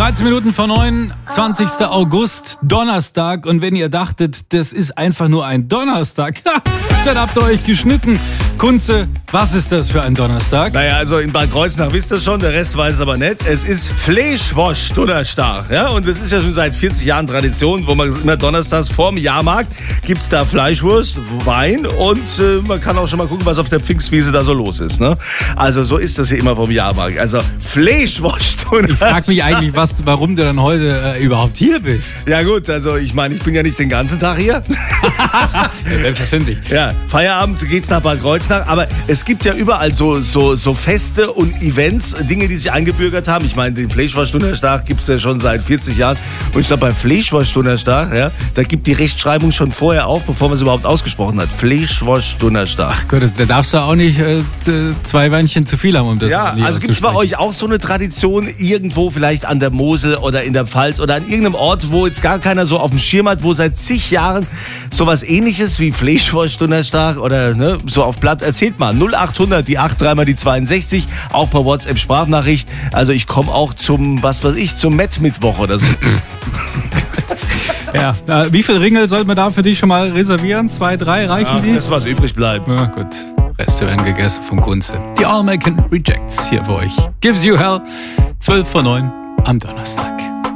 13 Minuten vor 9, 20. August, Donnerstag. Und wenn ihr dachtet, das ist einfach nur ein Donnerstag, dann habt ihr euch geschnitten. Kunze, was ist das für ein Donnerstag? Naja, also in Bad Kreuznach wisst ihr schon, der Rest weiß es aber nicht. Es ist Fleischwurst-Donnerstag. Ja? Und das ist ja schon seit 40 Jahren Tradition, wo man immer donnerstags vorm Jahrmarkt gibt's da Fleischwurst, Wein und man kann auch schon mal gucken, was auf der Pfingstwiese da so los ist. Ne? Also so ist das hier immer vom Jahrmarkt. Also Fleischwurst-Donnerstag. Ich frage mich eigentlich, warum du dann heute überhaupt hier bist. Ja gut, also ich meine, ich bin ja nicht den ganzen Tag hier. Ja, selbstverständlich. Ja, Feierabend geht's nach Bad Kreuznach. Aber es gibt ja überall so Feste und Events, Dinge, die sich eingebürgert haben. Ich meine, den Fleischwurst-Donnerstag gibt's ja schon seit 40 Jahren. Und ich glaube, bei Fleischwurst-Donnerstag, ja, da gibt die Rechtschreibung schon vorher auf, bevor man es überhaupt ausgesprochen hat. Fleischwurst-Donnerstag. Ach Gott, da darfst du auch nicht 2 Weinchen zu viel haben, um das ja, also gibt's bei euch auch so eine Tradition irgendwo, vielleicht an der Mosel oder in der Pfalz oder an irgendeinem Ort, wo jetzt gar keiner so auf dem Schirm hat, wo seit zig Jahren sowas Ähnliches wie Fleischwurst-Donnerstag oder ne, so auf Blatt. Erzählt mal, 0800, die 83 mal die 62, auch per WhatsApp-Sprachnachricht. Also ich komme auch zum Met-Mittwoch oder so. Ja, wie viel Ringel sollten wir da für dich schon mal reservieren? 2, 3, reichen die? Das, was übrig bleibt. Na gut, Reste werden gegessen vom Kunze. Die All American Rejects hier für euch. Gives You Hell, 12 vor 9 am Donnerstag.